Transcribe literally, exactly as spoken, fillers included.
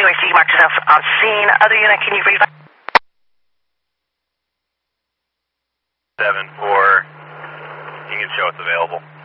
I see you marked yourself on scene. Other unit, can you read? seven four, you can show it's available.